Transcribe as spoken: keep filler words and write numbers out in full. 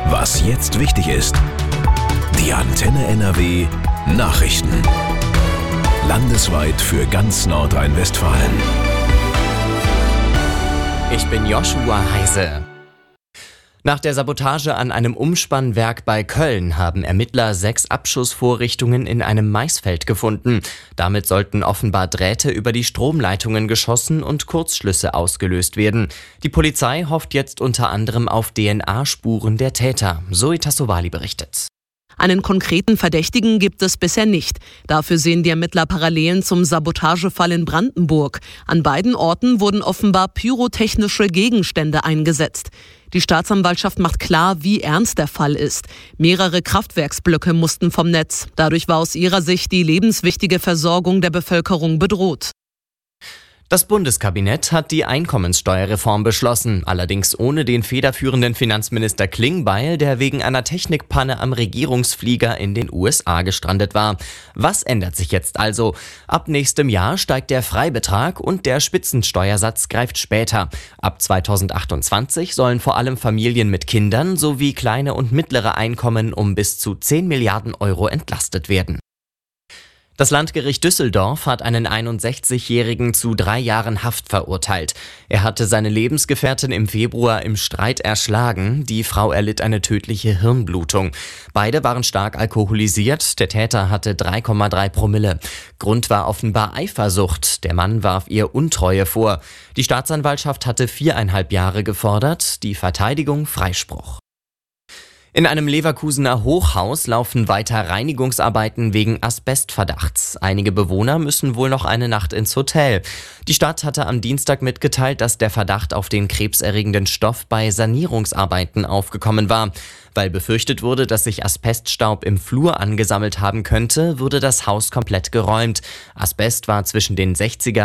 Was jetzt wichtig ist. Die Antenne N R W Nachrichten. Landesweit für ganz Nordrhein-Westfalen. Ich bin Joshua Heise. Nach der Sabotage an einem Umspannwerk bei Köln haben Ermittler sechs Abschussvorrichtungen in einem Maisfeld gefunden. Damit sollten offenbar Drähte über die Stromleitungen geschossen und Kurzschlüsse ausgelöst werden. Die Polizei hofft jetzt unter anderem auf D N A-Spuren der Täter. Zoe Tassovali berichtet. Einen konkreten Verdächtigen gibt es bisher nicht. Dafür sehen die Ermittler Parallelen zum Sabotagefall in Brandenburg. An beiden Orten wurden offenbar pyrotechnische Gegenstände eingesetzt. Die Staatsanwaltschaft macht klar, wie ernst der Fall ist. Mehrere Kraftwerksblöcke mussten vom Netz. Dadurch war aus ihrer Sicht die lebenswichtige Versorgung der Bevölkerung bedroht. Das Bundeskabinett hat die Einkommenssteuerreform beschlossen, allerdings ohne den federführenden Finanzminister Klingbeil, der wegen einer Technikpanne am Regierungsflieger in den U S A gestrandet war. Was ändert sich jetzt also? Ab nächstem Jahr steigt der Freibetrag und der Spitzensteuersatz greift später. Ab zweitausendachtundzwanzig sollen vor allem Familien mit Kindern sowie kleine und mittlere Einkommen um bis zu zehn Milliarden Euro entlastet werden. Das Landgericht Düsseldorf hat einen einundsechzigjährigen zu drei Jahren Haft verurteilt. Er hatte seine Lebensgefährtin im Februar im Streit erschlagen. Die Frau erlitt eine tödliche Hirnblutung. Beide waren stark alkoholisiert. Der Täter hatte drei Komma drei Promille. Grund war offenbar Eifersucht. Der Mann warf ihr Untreue vor. Die Staatsanwaltschaft hatte viereinhalb Jahre gefordert, die Verteidigung Freispruch. In einem Leverkusener Hochhaus laufen weiter Reinigungsarbeiten wegen Asbestverdachts. Einige Bewohner müssen wohl noch eine Nacht ins Hotel. Die Stadt hatte am Dienstag mitgeteilt, dass der Verdacht auf den krebserregenden Stoff bei Sanierungsarbeiten aufgekommen war. Weil befürchtet wurde, dass sich Asbeststaub im Flur angesammelt haben könnte, wurde das Haus komplett geräumt. Asbest war zwischen den sechziger